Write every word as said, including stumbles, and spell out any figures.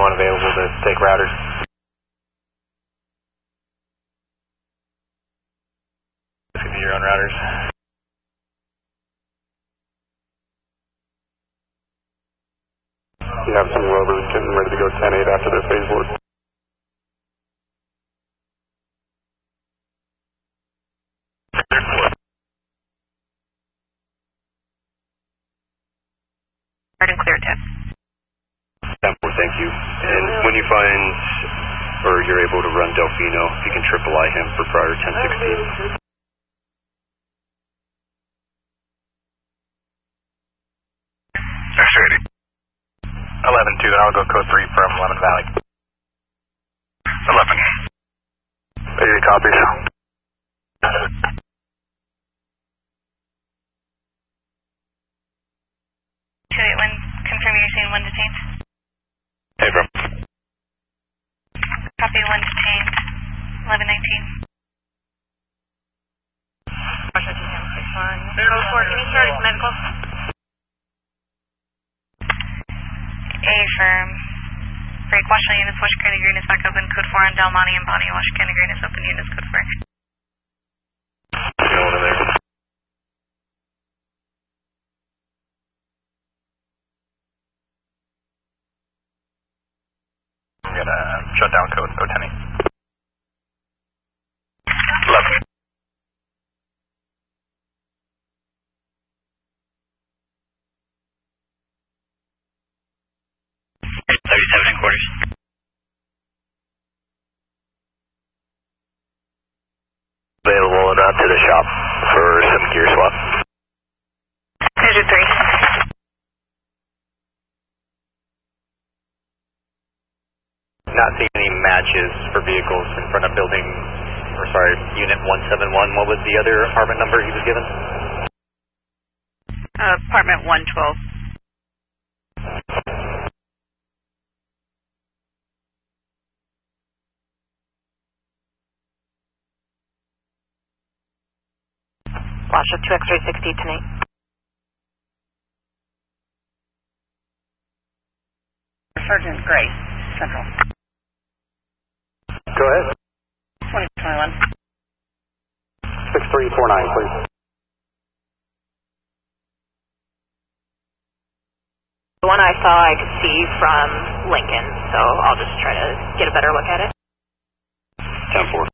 one available to take routers. This could be your own routers. You have some rovers getting ready to go ten eight after their phase board. And clear ten. ten four, thank you. And when you find, or you're able to run Delfino, if you can triple I him for prior ten sixteen. That's ready. eleven two, and I'll go code three from Lemon Valley. eleven. eighty copies. two eight one, confirm you're seeing one detained. Hey, bro. Copy, one detained, eleven nineteen. Code four, can you start his medical? A firm. Break Washington units, Washington County Green is back open. Code four on Del Monte and Bonnie, Washington County Green is open. Units code four. Go over there. I'm gonna shut down code, code ten eight. eleven. thirty-seven and quarters. Available and up to the shop for some gear swap. Measure three. Not seeing any matches for vehicles in front of building, or sorry, unit one seven one. What was the other apartment number he was given? Uh, apartment one twelve. Flash of two X-ray sixty tonight. Sergeant Gray, Central. Go ahead. twenty twenty-one. six three four nine, please. The one I saw I could see from Lincoln, so I'll just try to get a better look at it. ten four.